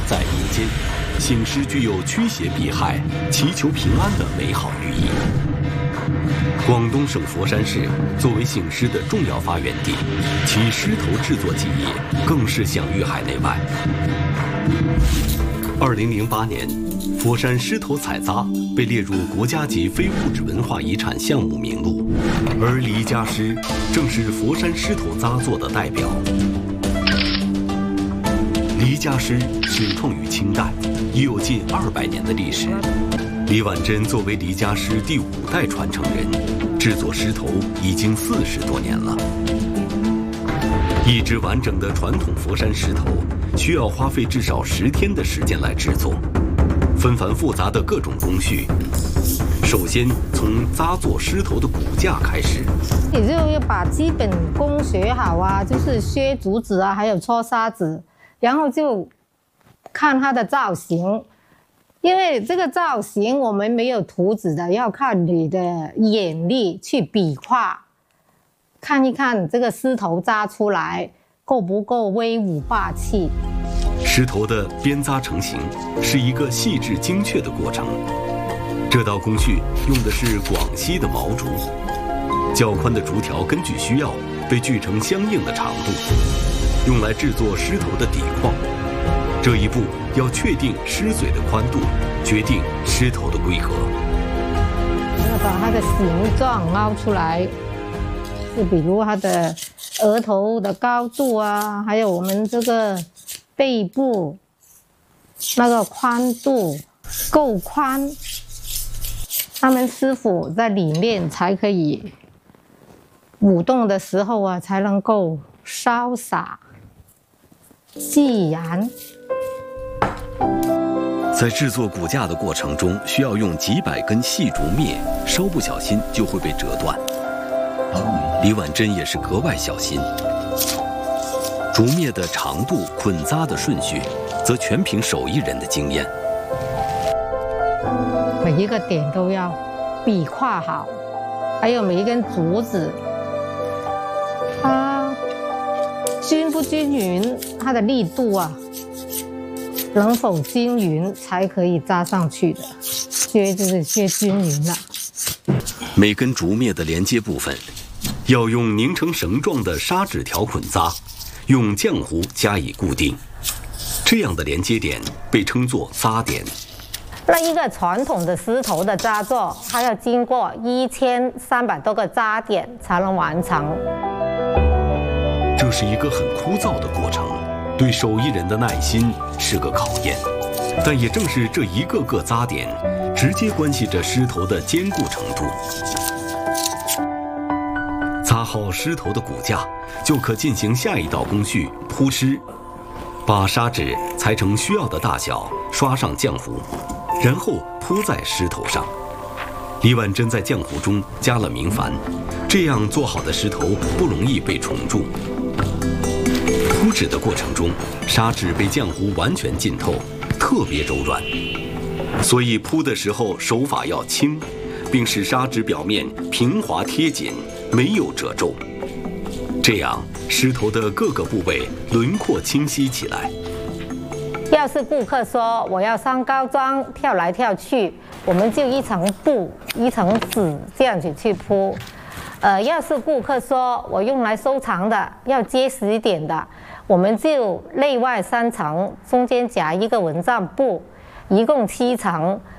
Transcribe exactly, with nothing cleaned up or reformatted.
在民间，醒狮具有驱邪避害、祈求平安的美好寓意。广东省佛山市作为醒狮的重要发源地，其狮头制作技艺更是享誉海内外。二零零八年，佛山狮头彩扎被列入国家级非物质文化遗产项目名录，而黎家狮正是佛山狮头扎作的代表。黎家狮始创于清代，已有近二百年的历史。李婉珍作为黎家狮第五代传承人，制作狮头已经四十多年了。一只完整的传统佛山狮头需要花费至少十天的时间来制作，纷繁复杂的各种工序。首先从扎做狮头的骨架开始， 也就要把基本功学好啊，就是削竹子啊，还有搓沙子，然后就看它的造型。因为这个造型我们没有图纸的，要看你的眼力去比划，看一看这个狮头扎出来够不够威武霸气。 狮头的编扎成型是一个细致精确的过程。这道工序用的是广西的毛竹，较宽的竹条根据需要被锯成相应的长度，用来制作狮头的底框。这一步要确定狮嘴的宽度，决定狮头的规格。 要把它的形状凹出来，就比如它的额头的高度啊，还有我们这个背部那个宽度够宽，他们师傅在里面才可以舞动的时候啊，才能够潇洒自然。 在制作骨架的过程中，需要用几百根细竹篾，稍不小心就会被折断。李婉珍也是格外小心，竹篾的长度、捆扎的顺序，则全凭手艺人的经验。 每一个点都要比划好，还有每一根竹子，它均不均匀，它的力度啊。能否均匀才可以扎上去的，削就是削均匀了。 每根竹篾的连接部分，要用拧成绳状的砂纸条捆扎，用浆糊加以固定。这样的连接点被称作扎点。 那一个传统的狮头的扎作，它要经过一千三百多个扎点才能完成。 这是一个很枯燥的过程。对手艺人的耐心是个考验，但也正是这一个个扎点，直接关系着狮头的坚固程度。扎好狮头的骨架，就可进行下一道工序——铺狮。把砂纸裁成需要的大小，刷上浆糊，然后铺在狮头上。李婉珍在浆糊中加了明矾，这样做好的狮头不容易被虫蛀。铺纸的过程中，砂纸被浆糊完全浸透，特别柔软，所以铺的时候手法要轻，并使砂纸表面平滑贴紧，没有褶皱，这样狮头的各个部位轮廓清晰起来。 要是顾客说我要上高桩跳来跳去，我们就一层布一层纸这样子去铺。呃，要是顾客说我用来收藏的要结实一点的，我们就内外三层，中间夹一个蚊帐布，一共七层，